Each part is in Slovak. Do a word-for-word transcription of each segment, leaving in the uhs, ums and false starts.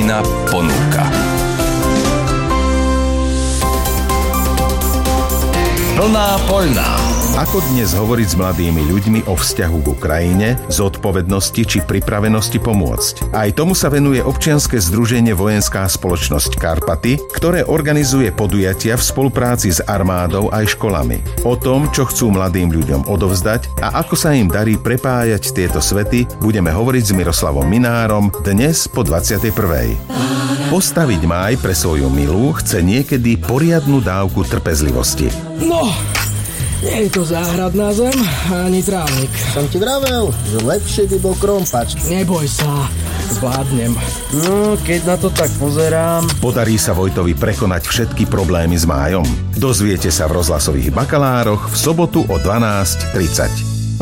Vlna ponúka. Plná poľná. Ako dnes hovoriť s mladými ľuďmi o vzťahu k Ukrajine, zodpovednosti či pripravenosti pomôcť? Aj tomu sa venuje občianske združenie Vojenská spoločnosť Karpaty, ktoré organizuje podujatia v spolupráci s armádou aj školami. O tom, čo chcú mladým ľuďom odovzdať a ako sa im darí prepájať tieto svety, budeme hovoriť s Miroslavom Minárom dnes po dvadsiatej prvej. Postaviť máj pre svoju milú chce niekedy poriadnu dávku trpezlivosti. No! Nie je to záhradná zem, ani trávnik. Som ti vravel, že lepšie by bol krompač. Neboj sa, zvládnem. No, keď na to tak pozerám... Podarí sa Vojtovi prekonať všetky problémy s májom? Dozviete sa v rozhlasových bakalároch v sobotu o dvanásť tridsať.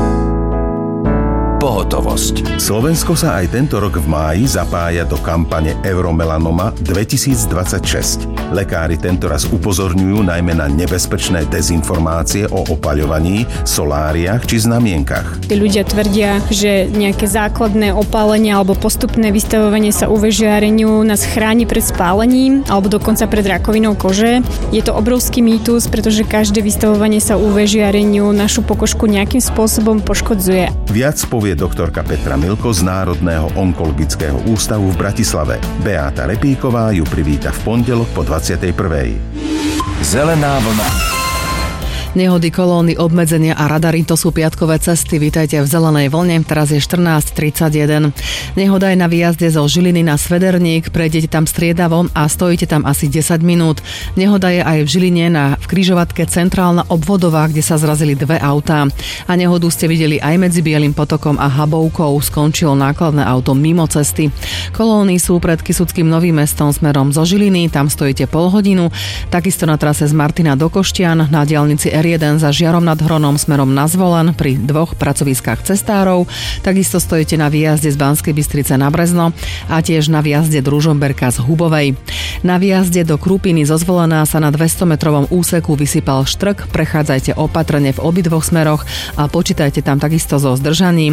Pohotovosť. Slovensko sa aj tento rok v máji zapája do kampane Euromelanoma dvetisícdvadsaťšesť. Lekári tentoraz upozorňujú najmä na nebezpečné dezinformácie o opaľovaní, soláriách či znamienkach. Tí ľudia tvrdia, že nejaké základné opálenie alebo postupné vystavovanie sa ú vé žiareniu nás chráni pred spálením alebo dokonca pred rakovinou kože. Je to obrovský mýtus, pretože každé vystavovanie sa ú vé žiareniu našu pokožku nejakým spôsobom poškodzuje. Viac povie doktorka Petra Milko z Národného onkologického ústavu v Bratislave. Beáta Repíková ju privíta v pondelok po dvadsiatej prvej. Zelená vlna. Nehody, kolóny, obmedzenia a radary, to sú piatkové cesty. Vítajte v Zelenej vlne, teraz je štrnásť tridsaťjeden. Nehoda je na výjazde zo Žiliny na Svederník, prejdete tam striedavo a stojíte tam asi desať minút. Nehoda je aj v Žiline na v križovatke Centrálna obvodová, kde sa zrazili dve autá. A nehodu ste videli aj medzi Bielym potokom a Habovkou, skončilo nákladné auto mimo cesty. Kolóny sú pred Kysuckým Novým Mestom smerom zo Žiliny, tam stojíte pol hodinu, takisto na trase z Martina do Koštian, na diaľnici er jeden za Žiarom nad Hronom smerom na Zvolen pri dvoch pracoviskách cestárov. Takisto stojíte na výjazde z Banskej Bystrice na Brezno a tiež na výjazde do Ružomberka z Hubovej. Na výjazde do Krupiny zo Zvolená sa na dvestometrovom úseku vysypal štrk, prechádzajte opatrne v obidvoch smeroch a počítajte tam takisto so zdržaním.